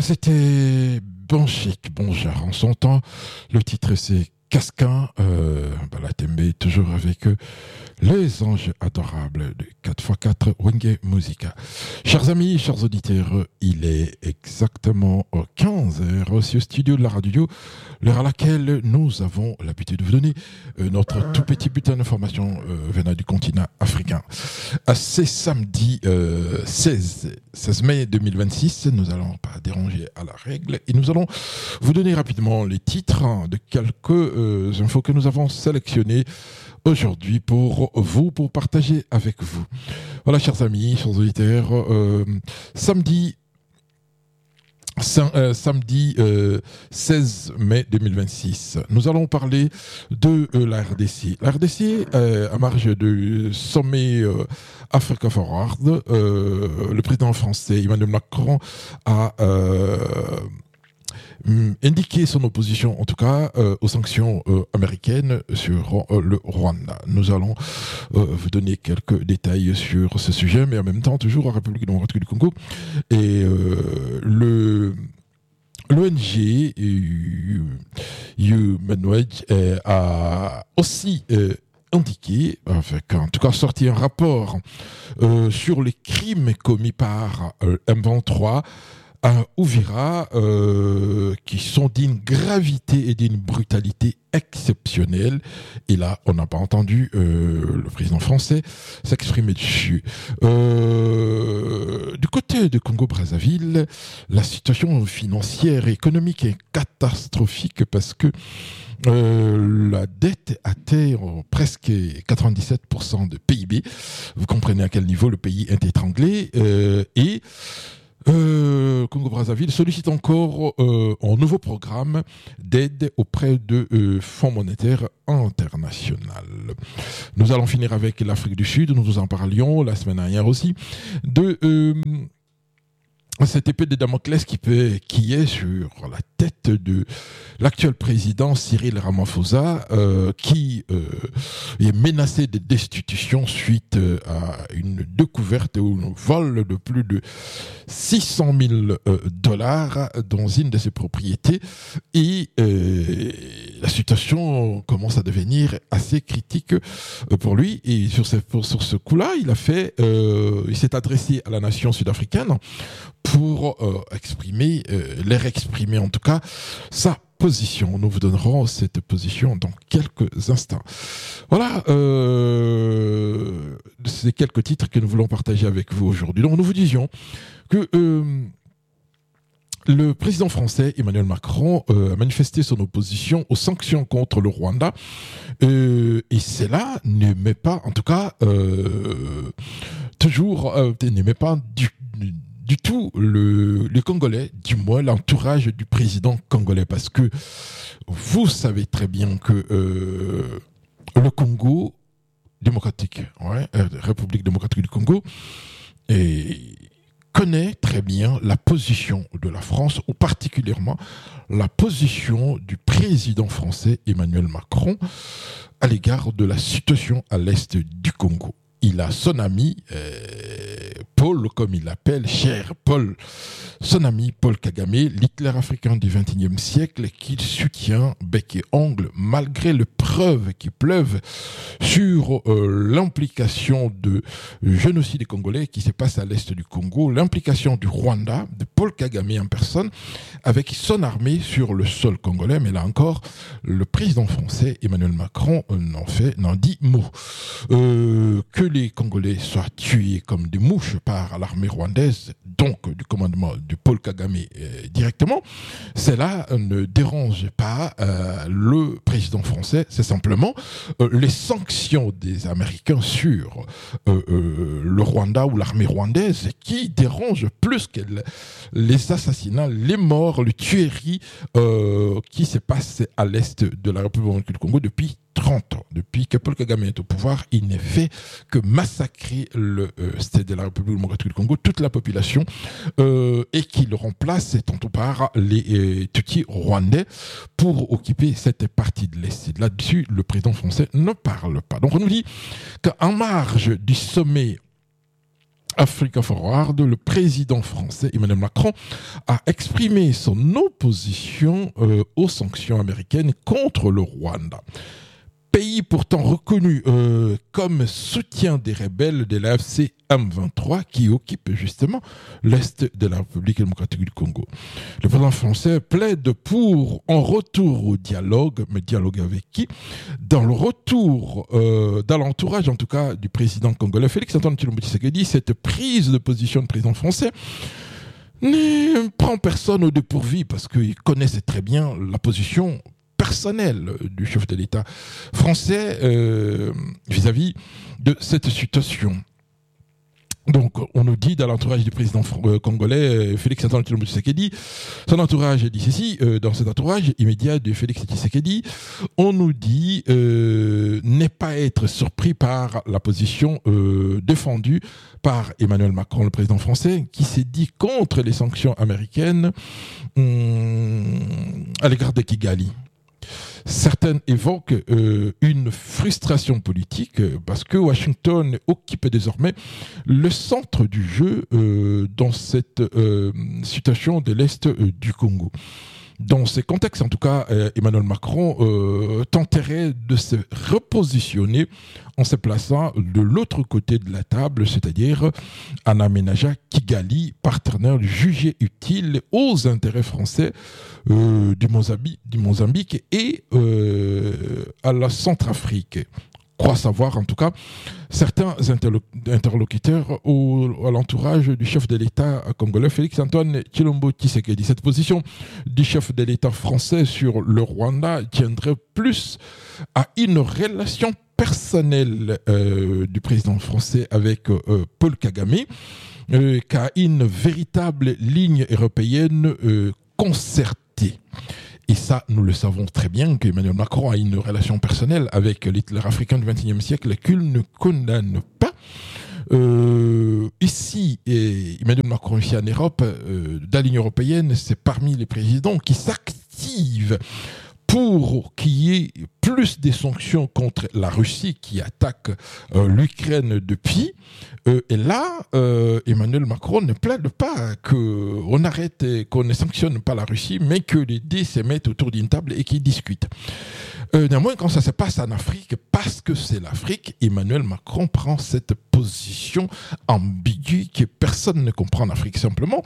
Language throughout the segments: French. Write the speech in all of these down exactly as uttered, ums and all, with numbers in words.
Voilà, c'était bon chic, bon genre en son temps. Le titre c'est Casquin. Euh, Balatembe, toujours avec eux. Les anges adorables de quatre fois quatre Wenge Musica. Chers amis, chers auditeurs, il est exactement quinze heures au studio de la radio, l'heure à laquelle nous avons l'habitude de vous donner euh, notre tout petit bulletin d'information euh, venant du continent africain. À ce samedi euh, seize mai deux mille vingt-six, nous n'allons pas déranger à la règle et nous allons vous donner rapidement les titres de quelques euh, infos que nous avons sélectionnées aujourd'hui pour vous, pour partager avec vous. Voilà, chers amis, chers auditeurs, euh, samedi, sam, euh, samedi euh, seize mai deux mille vingt-six, nous allons parler de euh, la R D C. La R D C, euh, à marge du sommet euh, Africa Forward, euh, le président français Emmanuel Macron a Euh, indiquer son opposition, en tout cas, euh, aux sanctions euh, américaines sur euh, le Rwanda. Nous allons euh, vous donner quelques détails sur ce sujet, mais en même temps, toujours en République démocratique du Congo. Et euh, le... l'O N G Human Rights euh, a aussi euh, indiqué, avec, en tout cas sorti un rapport euh, sur les crimes commis par euh, M vingt-trois à Uvira, euh, qui sont d'une gravité et d'une brutalité exceptionnelle. Et là, on n'a pas entendu euh, le président français s'exprimer dessus. Euh, du côté de Congo-Brazzaville, la situation financière et économique est catastrophique parce que Euh, la dette atteint presque quatre-vingt-dix-sept pour cent de P I B. Vous comprenez à quel niveau le pays est étranglé. Euh, et Euh, Congo-Brazzaville sollicite encore euh, un nouveau programme d'aide auprès de euh, Fonds monétaire international. Nous allons finir avec l'Afrique du Sud, nous vous en parlions la semaine dernière aussi, de euh, cette épée de Damoclès qui, peut, qui est sur la tête de l'actuel président Cyril Ramaphosa, euh, qui euh, est menacé de destitution suite à une découverte ou un vol de plus de six cent mille dollars dans une de ses propriétés. Et euh, la situation commence à devenir assez critique pour lui. Et sur ce, pour, sur ce coup-là, il a fait, euh, il s'est adressé à la nation sud-africaine pour euh, exprimer, euh, leur exprimer en tout cas sa position. Nous vous donnerons cette position dans quelques instants. Voilà, euh, c'est quelques titres que nous voulons partager avec vous aujourd'hui. Donc nous vous disions que euh, le président français Emmanuel Macron euh, a manifesté son opposition aux sanctions contre le Rwanda euh, et cela ne met pas, en tout cas, euh, toujours, euh, ne met pas du du tout le, les Congolais, du moins l'entourage du président congolais, parce que vous savez très bien que euh, le Congo démocratique, ouais, euh, République démocratique du Congo, et connaît très bien la position de la France, ou particulièrement la position du président français Emmanuel Macron à l'égard de la situation à l'est du Congo. Il a son ami euh, Paul, comme il l'appelle, cher Paul, son ami Paul Kagame, l'Hitler africain du vingt et unième siècle, qu'il soutient bec et ongle, malgré les preuves qui pleuvent sur euh, l'implication de génocide congolais qui se passe à l'est du Congo, l'implication du Rwanda, de Paul Kagame en personne, avec son armée sur le sol congolais. Mais là encore, le président français Emmanuel Macron n'en fait, n'en dit mot. Euh, que les Congolais soient tués comme des mouches par l'armée rwandaise, donc du commandement de Paul Kagame euh, directement, cela ne dérange pas euh, le président français. C'est simplement euh, les sanctions des Américains sur euh, euh, le Rwanda ou l'armée rwandaise qui dérangent plus que les assassinats, les morts, les tueries euh, qui se passent à l'est de la République du Congo depuis trente ans. Depuis que Paul Kagame est au pouvoir, il n'est fait que massacrer le euh, state de la République démocratique du Congo, toute la population, euh, et qu'il remplace tantôt par les euh, Tutsis rwandais pour occuper cette partie de l'Est. Là-dessus, le président français ne parle pas. Donc on nous dit qu'en marge du sommet Africa Forward, le président français Emmanuel Macron a exprimé son opposition euh, aux sanctions américaines contre le Rwanda. Pays pourtant reconnu euh, comme soutien des rebelles de la F C M vingt-trois qui occupe justement l'est de la République démocratique du Congo. Le président français plaide pour un retour au dialogue, mais dialogue avec qui? Dans le retour, euh, dans l'entourage en tout cas du président congolais Félix-Antoine Tshilombo Tshisekedi, cette prise de position du président français ne prend personne au dépourvu parce qu'il connaissait très bien la position personnel du chef de l'État français euh, vis-à-vis de cette situation. Donc, on nous dit dans l'entourage du président euh, congolais Félix-Antoine Tshilombo Tshisekedi, son entourage dit ceci, euh, dans cet entourage immédiat de Félix Tshisekedi, on nous dit euh, n'est pas être surpris par la position euh, défendue par Emmanuel Macron, le président français, qui s'est dit contre les sanctions américaines hum, à l'égard de Kigali. Certaines évoquent euh, une frustration politique euh, parce que Washington occupe désormais le centre du jeu euh, dans cette euh, situation de l'Est euh, du Congo. Dans ces contextes, en tout cas, euh, Emmanuel Macron euh, tenterait de se repositionner en se plaçant de l'autre côté de la table, c'est-à-dire en aménageant Kigali, partenaire jugé utile aux intérêts français euh, du, Mozambique, du Mozambique et euh, à la Centrafrique. Croit savoir, en tout cas, certains interlo- interlocuteurs au, à l'entourage du chef de l'État congolais, Félix-Antoine Tshilombo Tshisekedi. Cette position du chef de l'État français sur le Rwanda tiendrait plus à une relation personnelle euh, du président français avec euh, Paul Kagame euh, qu'à une véritable ligne européenne euh, concertée. Et ça, nous le savons très bien qu'Emmanuel Macron a une relation personnelle avec l'Hitler africain du vingt et unième siècle qu'il ne condamne pas. Euh, ici, et Emmanuel Macron ici en Europe, euh, dans l'Union européenne, c'est parmi les présidents qui s'activent pour qu'il y ait plus des sanctions contre la Russie qui attaque euh, l'Ukraine depuis. Euh, et là, euh, Emmanuel Macron ne plaide pas qu'on arrête, qu'on ne sanctionne pas la Russie, mais que les dés se mettent autour d'une table et qu'ils discutent. Euh, néanmoins, quand ça se passe en Afrique, parce que c'est l'Afrique, Emmanuel Macron prend cette position ambiguë que personne ne comprend en Afrique. Simplement,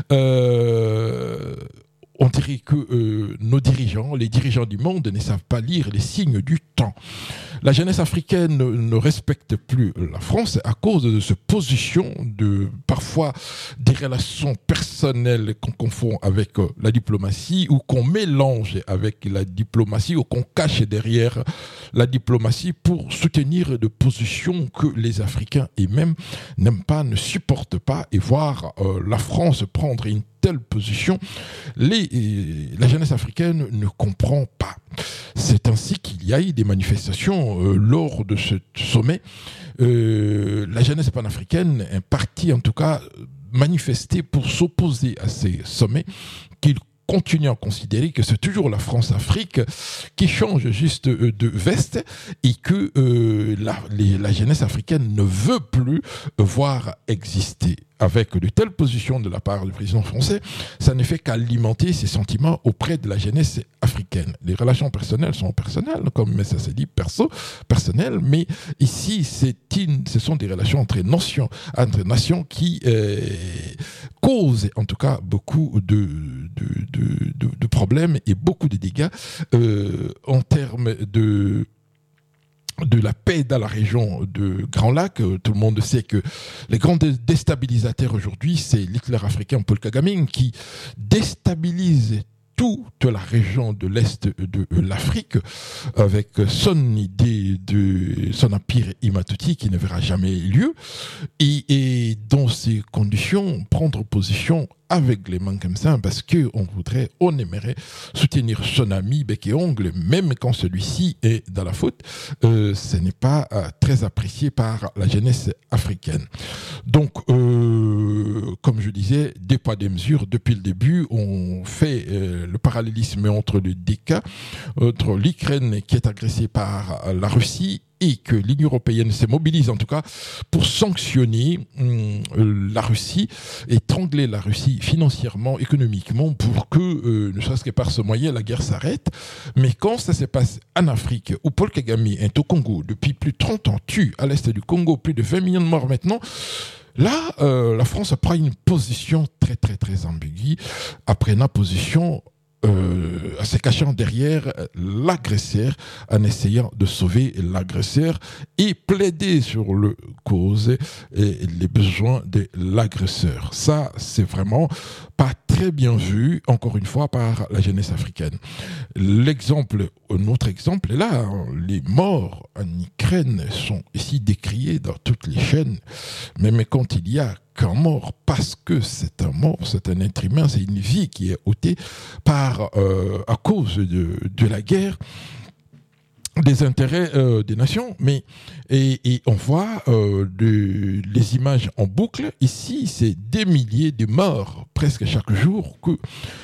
euh, on dirait que euh, nos dirigeants, les dirigeants du monde, ne savent pas lire les signes du temps. La jeunesse africaine ne, ne respecte plus la France à cause de cette position de parfois des relations personnelles qu'on confond avec euh, la diplomatie ou qu'on mélange avec la diplomatie ou qu'on cache derrière la diplomatie pour soutenir des positions que les Africains eux-mêmes n'aiment pas, ne supportent pas, et voir euh, la France prendre une telle position, les, la jeunesse africaine ne comprend pas. C'est ainsi qu'il y a eu des manifestations euh, lors de ce sommet. Euh, la jeunesse panafricaine est partie, en tout cas, manifester pour s'opposer à ces sommets qu'ils continuent à considérer que c'est toujours la France-Afrique qui change juste de veste et que euh, la, les, la jeunesse africaine ne veut plus voir exister. Avec de telles positions de la part du président français, ça ne fait qu'alimenter ces sentiments auprès de la jeunesse africaine. Les relations personnelles sont personnelles, comme ça s'est dit, perso, personnelles, mais ici, c'est une, ce sont des relations entre nations, entre nations qui euh, causent en tout cas beaucoup de, de, de, de, de problèmes et beaucoup de dégâts euh, en termes de de la paix dans la région de Grand Lac. Tout le monde sait que les grands déstabilisateurs aujourd'hui, c'est l'Hitler africain Paul Kagame qui déstabilise toute la région de l'Est de l'Afrique avec son idée de son empire Imatoti qui ne verra jamais lieu et, et dans ces conditions prendre position avec les mains comme ça parce que on voudrait, on aimerait soutenir son ami bec et ongle même quand celui-ci est dans la faute, euh, ce n'est pas euh, très apprécié par la jeunesse africaine. Donc euh, comme je disais, des poids des mesures, depuis le début on fait euh, le parallélisme entre les deux cas, entre l'Ukraine qui est agressée par la Russie et que l'Union européenne se mobilise en tout cas pour sanctionner hum, la Russie, étrangler la Russie financièrement, économiquement, pour que, euh, ne serait-ce que par ce moyen, la guerre s'arrête. Mais quand ça se passe en Afrique, où Paul Kagame est au Congo depuis plus de trente ans, tue à l'est du Congo plus de vingt millions de morts maintenant, là, euh, la France prend une position très très très ambiguë, après une position Euh, en se cachant derrière l'agresseur, en essayant de sauver l'agresseur et plaider sur le cause et les besoins de l'agresseur. Ça, c'est vraiment pas très bien vu, encore une fois, par la jeunesse africaine. L'exemple, un autre exemple est là, les morts en Ukraine sont ici décriés dans toutes les chaînes, même quand il y a qu'un mort, parce que c'est un mort, c'est un être humain, c'est une vie qui est ôtée par, euh, à cause de, de la guerre, des intérêts euh, des nations, mais et, et on voit euh, de, les images en boucle. Ici, c'est des milliers de morts presque chaque jour que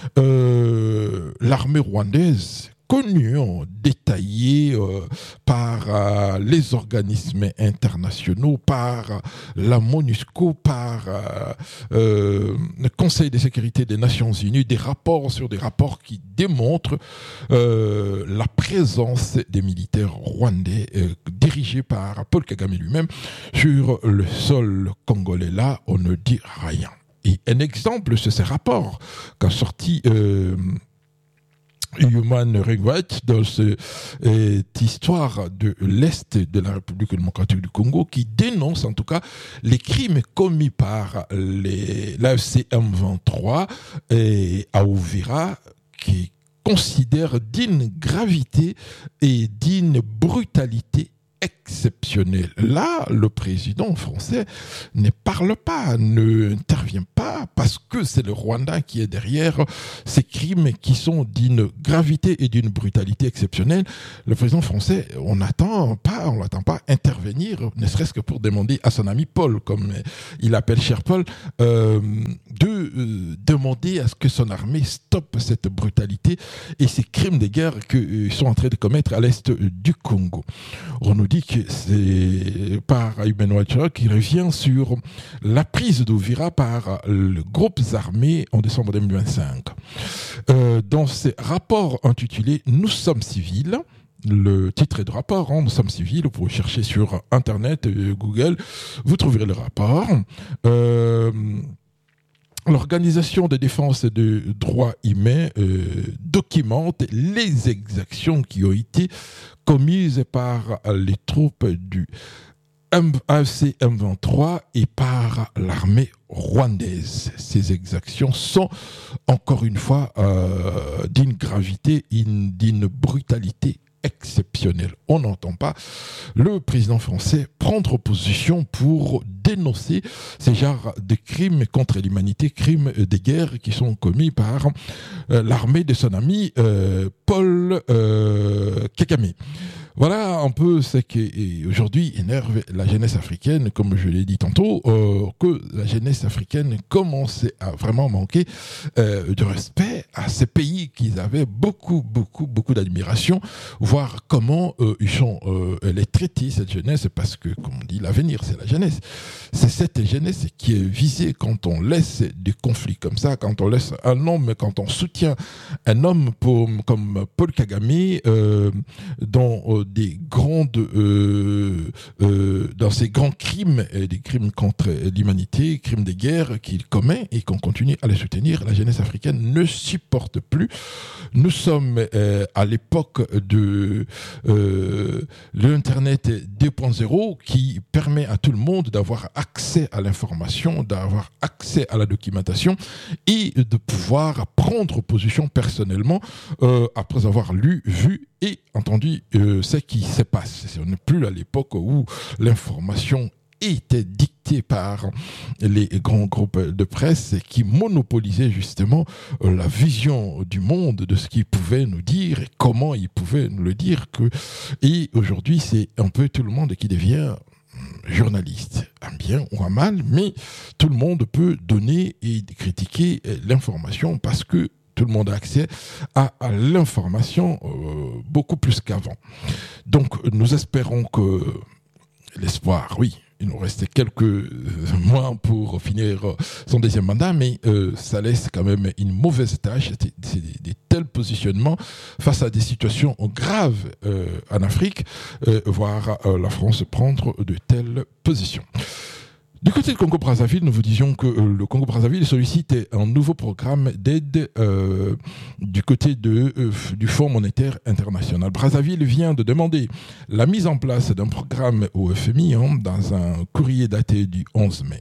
euh, l'armée rwandaise, connue, détaillée euh, par euh, les organismes internationaux, par euh, la MONUSCO, par euh, euh, le Conseil de sécurité des Nations Unies, des rapports sur des rapports qui démontrent euh, la présence des militaires rwandais euh, dirigés par Paul Kagame lui-même sur le sol congolais. Là, on ne dit rien. Et un exemple, c'est ces rapports qu'a sorti euh, Human Rights Watch dans cette euh, histoire de l'Est de la République démocratique du Congo, qui dénonce en tout cas les crimes commis par l'A F C M vingt-trois et à Uvira, qui considère d'une gravité et d'une brutalité exceptionnelle. Là, le président français ne parle pas, ne intervient pas, parce que c'est le Rwanda qui est derrière ces crimes qui sont d'une gravité et d'une brutalité exceptionnelle. Le président français, on n'attend pas, on l'attend pas intervenir, ne serait-ce que pour demander à son ami Paul, comme il appelle cher Paul, euh, de euh, demander à ce que son armée stoppe cette brutalité et ces crimes de guerre qu'ils sont en train de commettre à l'est du Congo. On nous dit que c'est par Human Rights Watch qui revient sur la prise d'Uvira par les groupes armés en décembre deux mille vingt-cinq. Euh, dans ces rapports intitulés « Nous sommes civils », le titre est de rapport, hein, nous sommes civils, vous pouvez chercher sur Internet, euh, Google, vous trouverez le rapport. Euh, L'Organisation de défense des droits humains euh, documente les exactions qui ont été commises par les troupes du A F C M vingt-trois et par l'armée rwandaise. Ces exactions sont, encore une fois, euh, d'une gravité, d'une brutalité exceptionnelle. On n'entend pas le président français prendre position pour dénoncer ces genres de crimes contre l'humanité, crimes de guerre qui sont commis par euh, l'armée de son ami euh, Paul euh, Kagame. Voilà un peu ce qui aujourd'hui énerve la jeunesse africaine, comme je l'ai dit tantôt, euh, que la jeunesse africaine commence à vraiment manquer euh, de respect à ces pays qu'ils avaient beaucoup, beaucoup, beaucoup d'admiration, voir comment euh, ils sont euh, les traités, cette jeunesse, parce que, comme on dit, l'avenir, c'est la jeunesse. C'est cette jeunesse qui est visée quand on laisse des conflits comme ça, quand on laisse un homme, quand on soutient un homme pour, comme Paul Kagame, euh, dans euh, des grandes, euh, euh, dans ces grands crimes, et des crimes contre l'humanité, crimes de guerre qu'il commet et qu'on continue à les soutenir. La jeunesse africaine ne supporte plus. Nous sommes euh, à l'époque de euh, l'Internet deux point zéro qui permet à tout le monde d'avoir accès à l'information, d'avoir accès à la documentation et de pouvoir prendre position personnellement euh, après avoir lu, vu et entendu euh, ce qui se passe. On n'est plus à l'époque où l'information était dictée par les grands groupes de presse qui monopolisaient justement euh, la vision du monde, de ce qu'ils pouvaient nous dire et comment ils pouvaient nous le dire. Que... Et aujourd'hui, c'est un peu tout le monde qui devient journaliste, un bien ou un mal, mais tout le monde peut donner et critiquer l'information parce que tout le monde a accès à, à l'information euh, beaucoup plus qu'avant. Donc nous espérons que l'espoir, oui, il nous restait quelques mois pour finir son deuxième mandat, mais euh, ça laisse quand même une mauvaise tâche, c'est, c'est des, des tels positionnements face à des situations graves euh, en Afrique, euh, voir euh, la France prendre de telles positions. Du côté du Congo-Brazzaville, nous vous disions que euh, le Congo-Brazzaville sollicite un nouveau programme d'aide euh, du côté de, euh, du Fonds monétaire international. Brazzaville vient de demander la mise en place d'un programme au F M I hein, dans un courrier daté du onze mai.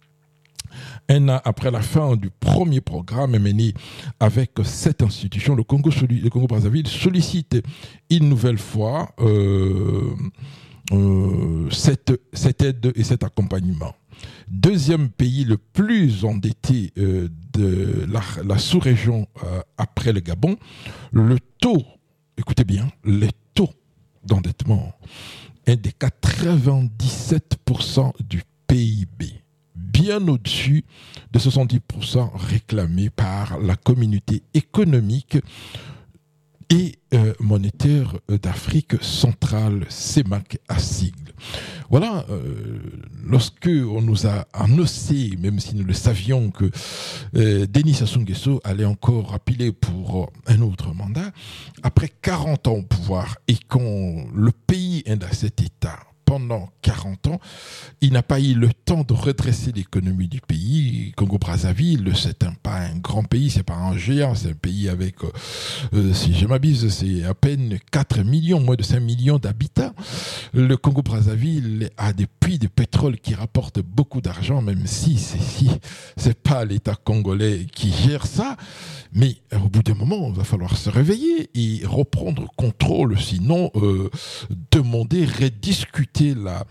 Un an après la fin du premier programme mené avec cette institution, le Congo, le Congo-Brazzaville sollicite une nouvelle fois euh, euh, cette, cette aide et cet accompagnement. Deuxième pays le plus endetté euh, de la, la sous-région euh, après le Gabon, le taux, écoutez bien, les taux d'endettement est de quatre-vingt-dix-sept pour cent du P I B, bien au-dessus de soixante-dix pour cent réclamés par la communauté économique et euh, monétaire d'Afrique centrale, C E M A C à sigle. Voilà, euh, lorsque on nous a annoncé, même si nous le savions, que euh, Denis Sassou Nguesso allait encore appeler pour un autre mandat, après quarante ans au pouvoir et quand le pays est dans cet état, pendant quarante ans, il n'a pas eu le temps de redresser l'économie du pays. Congo-Brazzaville, c'est un, pas un grand pays, c'est pas un géant, c'est un pays avec, euh, si je m'abuse, c'est à peine quatre millions, moins de cinq millions d'habitants. Le Congo-Brazzaville a des puits de pétrole qui rapportent beaucoup d'argent, même si c'est si, c'est pas l'État congolais qui gère ça. Mais au bout d'un moment, il va falloir se réveiller et reprendre contrôle, sinon euh, demander, rediscuter la,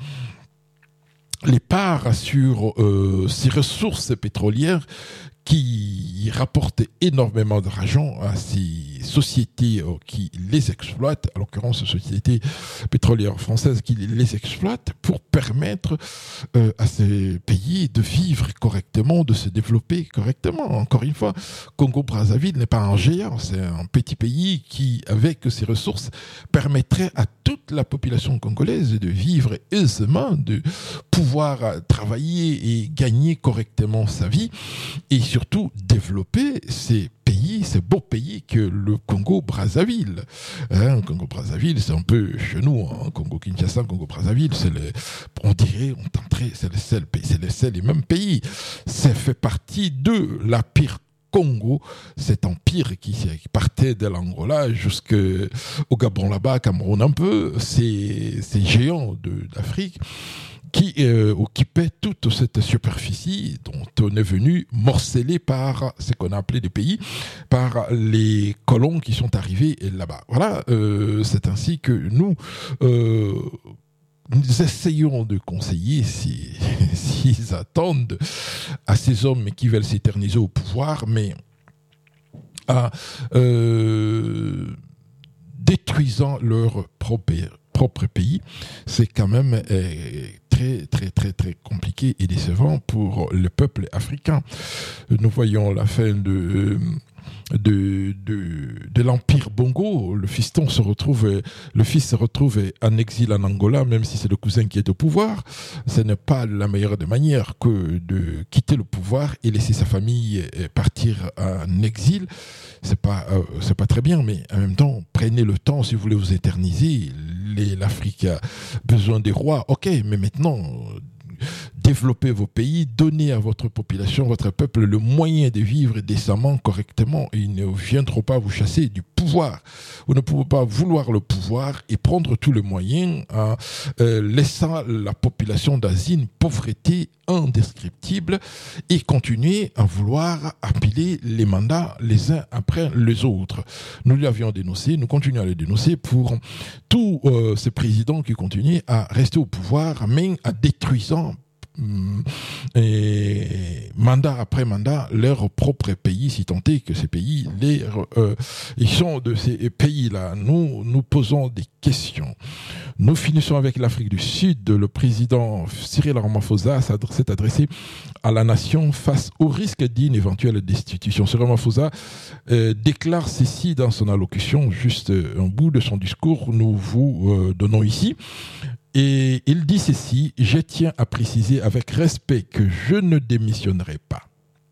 les parts sur euh, ces ressources pétrolières qui rapportent énormément d'argent à ces sociétés euh, qui les exploitent, en l'occurrence sociétés pétrolières françaises qui les exploitent pour permettre euh, à ces pays de vivre correctement, de se développer correctement. Encore une fois, Congo-Brazzaville n'est pas un géant, c'est un petit pays qui, avec ses ressources, permettrait à toute la population congolaise de vivre aisément, de pouvoir travailler et gagner correctement sa vie et surtout développer ces pays, ces beaux pays que le Congo-Brazzaville. Hein, Congo-Brazzaville, c'est un peu chez nous, hein, Congo-Kinshasa, Congo-Brazzaville, c'est le, on dirait, on tenterait, c'est le seul pays, c'est le seul et même pays. Ça fait partie de la pire Congo, cet empire qui partait de l'Angola jusqu'au Gabon là-bas, Cameroun un peu, ces, ces géants de, d'Afrique qui euh, occupaient toute cette superficie dont on est venu morceler par ce qu'on a appelé des pays, par les colons qui sont arrivés là-bas. Voilà, euh, c'est ainsi que nous... Euh, Nous essayons de conseiller, si, s'ils attendent, à ces hommes qui veulent s'éterniser au pouvoir, mais à, euh, détruisant leur propre, propre pays, c'est quand même euh, très, très, très, très compliqué et décevant pour le peuple africain. Nous voyons la fin de... De, de, de l'Empire Bongo, le fiston se retrouve, le fils se retrouve en exil en Angola, même si c'est le cousin qui est au pouvoir. Ce n'est pas la meilleure des manières que de quitter le pouvoir et laisser sa famille partir en exil. C'est pas, euh, c'est pas très bien, mais en même temps, prenez le temps si vous voulez vous éterniser. Les, L'Afrique a besoin des rois, ok, mais maintenant... Développez vos pays, donnez à votre population, votre peuple, le moyen de vivre décemment, correctement. Et ils ne viendront pas vous chasser du pouvoir. Vous ne pouvez pas vouloir le pouvoir et prendre tous les moyens en euh, laissant la population dans une pauvreté indescriptible et continuer à vouloir appeler les mandats les uns après les autres. Nous l'avions dénoncé, nous continuons à le dénoncer pour tous euh, ces présidents qui continuent à rester au pouvoir, mais à détruisant et mandat après mandat leur propre pays, si tant est que ces pays les, euh, ils sont de ces pays-là. Nous nous posons des questions. Nous finissons avec l'Afrique du Sud. Le président Cyril Ramaphosa s'est adressé à la nation face au risque d'une éventuelle destitution. Cyril Ramaphosa euh, déclare ceci dans son allocution, juste un bout de son discours, nous vous euh, donnons ici. Et il dit ceci: je tiens à préciser avec respect que je ne démissionnerai pas.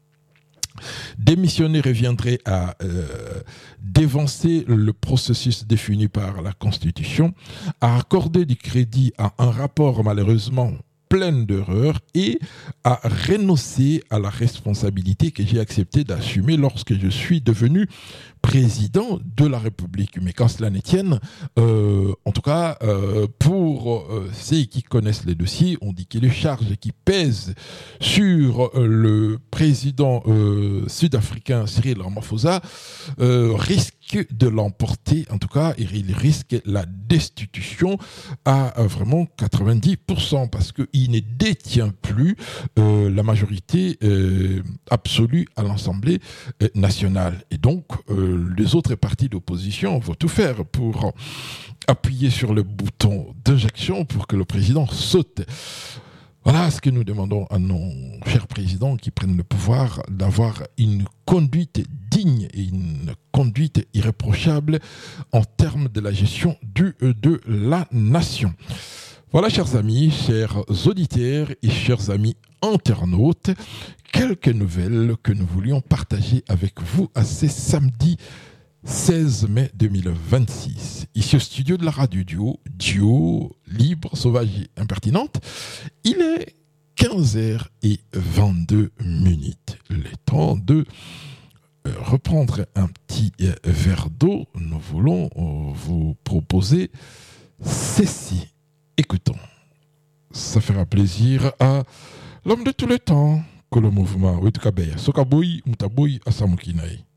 Démissionner reviendrait à euh, dévancer le processus défini par la Constitution, à accorder du crédit à un rapport malheureusement plein d'erreurs et à renoncer à la responsabilité que j'ai accepté d'assumer lorsque je suis devenu président de la République. Mais quand cela ne tienne, euh, en tout cas, euh, pour euh, ceux qui connaissent les dossiers, on dit que les charges qui pèsent sur euh, le président euh, sud-africain Cyril Ramaphosa euh, risquent de l'emporter. En tout cas, il risque la destitution à euh, vraiment quatre-vingt-dix pour cent parce qu'il ne détient plus euh, la majorité euh, absolue à l'Assemblée euh, nationale. Et donc, euh, les autres partis d'opposition vont tout faire pour appuyer sur le bouton d'injection pour que le président saute. Voilà ce que nous demandons à nos chers présidents qui prennent le pouvoir, d'avoir une conduite digne et une conduite irréprochable en termes de la gestion du, de la nation. Voilà, chers amis, chers auditeurs et chers amis internautes, quelques nouvelles que nous voulions partager avec vous à ce samedi seize mai deux mille vingt-six. Ici au studio de la radio duo, duo, libre, sauvage et impertinente, il est quinze heures vingt-deux minutes. Le temps de reprendre un petit verre d'eau. Nous voulons vous proposer ceci. Écoutons. Ça fera plaisir à l'homme de tous les temps que le mouvement Wetukabeya Sokaboy Mutaboy Asamukinaï.